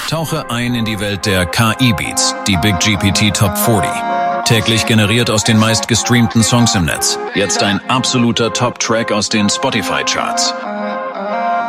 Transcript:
Tauche ein in die Welt der KI-Beats, die Big GPT Top 40. Täglich generiert aus den meistgestreamten Songs im Netz. Jetzt ein absoluter Top-Track aus den Spotify-Charts.